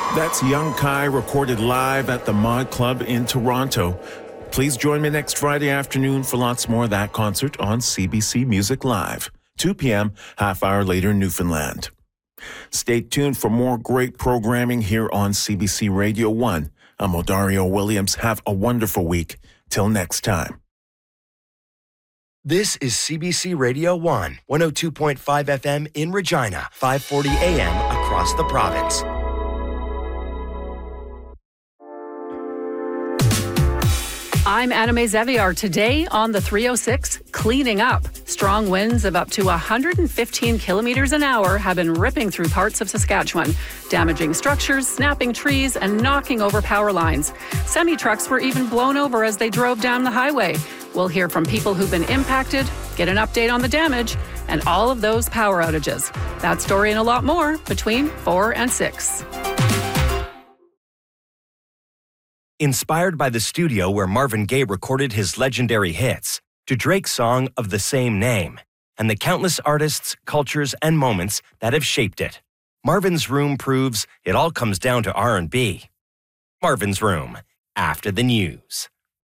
That's Young Kai recorded live at the Mod Club in Toronto. Please join me next Friday afternoon for lots more of that concert on CBC Music Live, 2 p.m., half hour later in Newfoundland. Stay tuned for more great programming here on CBC Radio 1. I'm Odario Williams. Have a wonderful week. Till next time. This is CBC Radio 1, 102.5 FM in Regina, 540 AM across the province. I'm Anna Mae Zeviar. Today on the 306, cleaning up. Strong winds of up to 115 kilometers an hour have been ripping through parts of Saskatchewan, damaging structures, snapping trees, and knocking over power lines. Semi-trucks were even blown over as they drove down the highway. We'll hear from people who've been impacted, get an update on the damage, and all of those power outages. That story and a lot more between 4 and 6. Inspired by the studio where Marvin Gaye recorded his legendary hits, to Drake's song of the same name, and the countless artists, cultures, and moments that have shaped it, Marvin's Room proves it all comes down to R&B. Marvin's Room, after the news.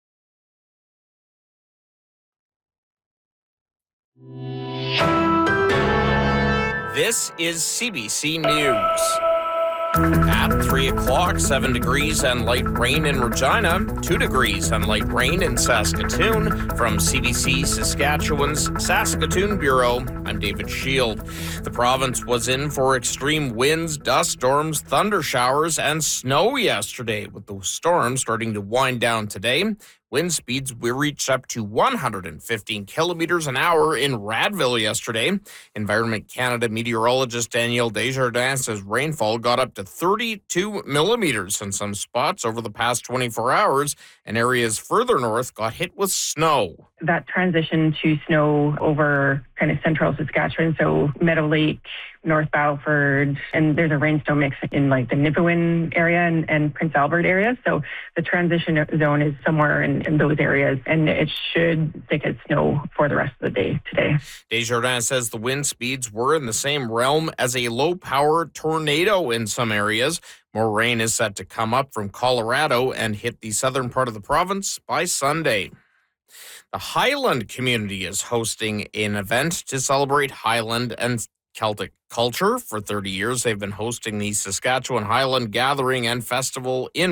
This is CBC News. At 3 o'clock, 7 degrees and light rain in Regina, 2 degrees and light rain in Saskatoon. From CBC Saskatchewan's Saskatoon Bureau, I'm David Shield. The province was in for extreme winds, dust storms, thunder showers, and snow yesterday, with the storm starting to wind down today. Wind speeds reached up to 115 kilometers an hour in Radville yesterday. Environment Canada meteorologist Danielle Desjardins says rainfall got up to 32 millimeters in some spots over the past 24 hours, and areas further north got hit with snow. That transition to snow over kind of central Saskatchewan, so Meadow Lake, North Battleford, and there's a rainstorm mix in like the Nipawin area and Prince Albert area. So the transition zone is somewhere in those areas, and it should thicket snow for the rest of the day today. Desjardins says the wind speeds were in the same realm as a low-power tornado in some areas. More rain is set to come up from Colorado and hit the southern part of the province by Sunday. The Highland community is hosting an event to celebrate Highland and Celtic culture. For 30 years, they've been hosting the Saskatchewan Highland Gathering and Festival in